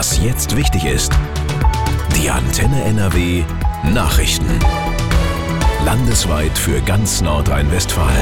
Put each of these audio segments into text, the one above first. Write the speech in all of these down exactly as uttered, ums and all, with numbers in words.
Was jetzt wichtig ist. Die Antenne N R W Nachrichten. Landesweit für ganz Nordrhein-Westfalen.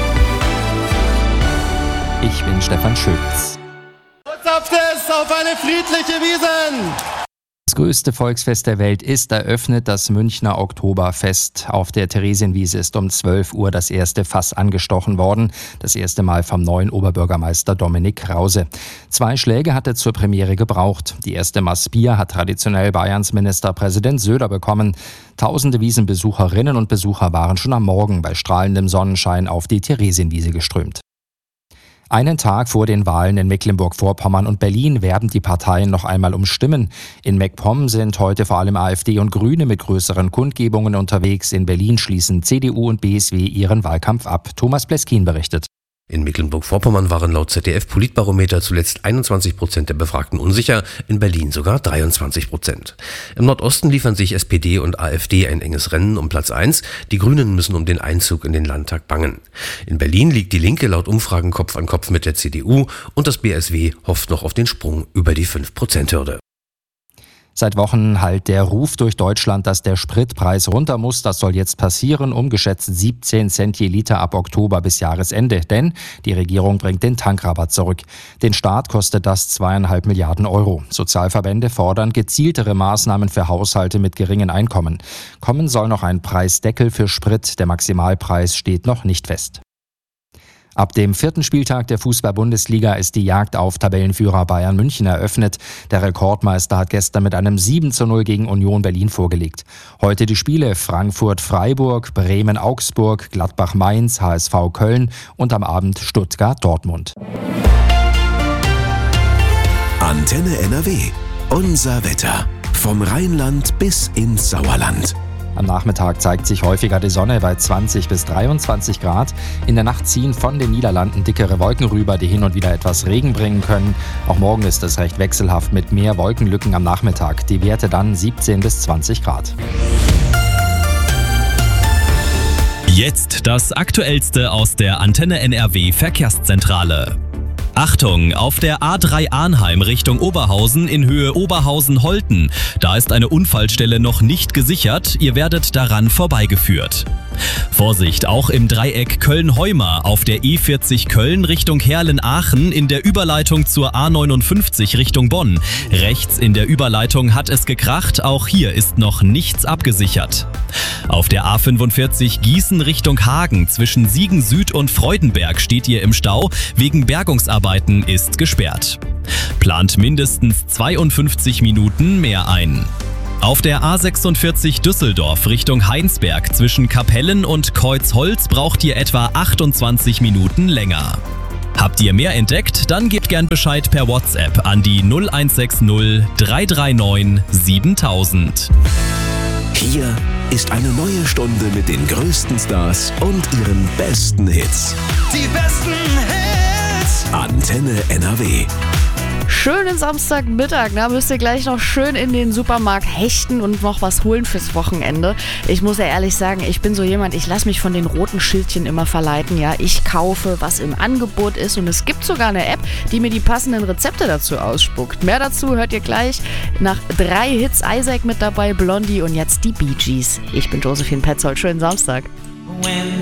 Ich bin Stefan Schütz. Herzhaftes auf eine friedliche Wiesn! Das größte Volksfest der Welt ist eröffnet, das Münchner Oktoberfest. Auf der Theresienwiese ist um zwölf Uhr das erste Fass angestochen worden. Das erste Mal vom neuen Oberbürgermeister Dominik Krause. Zwei Schläge hat er zur Premiere gebraucht. Die erste Maß Bier hat traditionell Bayerns Ministerpräsident Söder bekommen. Tausende Wiesenbesucherinnen und Besucher waren schon am Morgen bei strahlendem Sonnenschein auf die Theresienwiese geströmt. Einen Tag vor den Wahlen in Mecklenburg-Vorpommern und Berlin werben die Parteien noch einmal um Stimmen. In MacPom sind heute vor allem AfD und Grüne mit größeren Kundgebungen unterwegs. In Berlin schließen C D U und B S W ihren Wahlkampf ab. Thomas Pleskin berichtet. In Mecklenburg-Vorpommern waren laut Z D F-Politbarometer zuletzt einundzwanzig Prozent der Befragten unsicher, in Berlin sogar dreiundzwanzig Prozent. Im Nordosten liefern sich S P D und AfD ein enges Rennen um Platz eins. Die Grünen müssen um den Einzug in den Landtag bangen. In Berlin liegt die Linke laut Umfragen Kopf an Kopf mit der C D U und das B S W hofft noch auf den Sprung über die fünf Prozent Hürde. Seit Wochen hallt der Ruf durch Deutschland, dass der Spritpreis runter muss. Das soll jetzt passieren, um geschätzt siebzehn Cent je Liter ab Oktober bis Jahresende. Denn die Regierung bringt den Tankrabatt zurück. Den Staat kostet das zweieinhalb Milliarden Euro. Sozialverbände fordern gezieltere Maßnahmen für Haushalte mit geringen Einkommen. Kommen soll noch ein Preisdeckel für Sprit. Der Maximalpreis steht noch nicht fest. Ab dem vierten Spieltag der Fußball-Bundesliga ist die Jagd auf Tabellenführer Bayern München eröffnet. Der Rekordmeister hat gestern mit einem sieben zu null gegen Union Berlin vorgelegt. Heute die Spiele Frankfurt-Freiburg, Bremen-Augsburg, Gladbach-Mainz, H S V Köln und am Abend Stuttgart-Dortmund. Antenne N R W. Unser Wetter. Vom Rheinland bis ins Sauerland. Am Nachmittag zeigt sich häufiger die Sonne bei zwanzig bis dreiundzwanzig Grad. In der Nacht ziehen von den Niederlanden dickere Wolken rüber, die hin und wieder etwas Regen bringen können. Auch morgen ist es recht wechselhaft mit mehr Wolkenlücken am Nachmittag. Die Werte dann siebzehn bis zwanzig Grad. Jetzt das Aktuellste aus der Antenne N R W Verkehrszentrale. Achtung, auf der A drei Arnheim Richtung Oberhausen in Höhe Oberhausen-Holten. Da ist eine Unfallstelle noch nicht gesichert, ihr werdet daran vorbeigeführt. Vorsicht, auch im Dreieck Köln-Heuma auf der E vierzig Köln Richtung Herlen-Aachen in der Überleitung zur A neunundfünfzig Richtung Bonn. Rechts in der Überleitung hat es gekracht, auch hier ist noch nichts abgesichert. Auf der A fünfundvierzig Gießen Richtung Hagen zwischen Siegen Süd und Freudenberg steht ihr im Stau, wegen Bergungsarbeiten ist gesperrt. Plant mindestens zweiundfünfzig Minuten mehr ein. Auf der A sechsundvierzig Düsseldorf Richtung Heinsberg zwischen Kapellen und Kreuzholz braucht ihr etwa achtundzwanzig Minuten länger. Habt ihr mehr entdeckt? Dann gebt gern Bescheid per WhatsApp an die null eins sechs null drei drei neun siebentausend. Hier ist eine neue Stunde mit den größten Stars und ihren besten Hits. Die besten Hits! Antenne N R W. Schönen Samstagmittag, da müsst ihr gleich noch schön in den Supermarkt hechten und noch was holen fürs Wochenende. Ich muss ja ehrlich sagen, ich bin so jemand, ich lasse mich von den roten Schildchen immer verleiten. Ja, ich kaufe, was im Angebot ist und es gibt sogar eine App, die mir die passenden Rezepte dazu ausspuckt. Mehr dazu hört ihr gleich nach drei Hits. Isaac mit dabei, Blondie und jetzt die Bee Gees. Ich bin Josephine Petzold, schönen Samstag.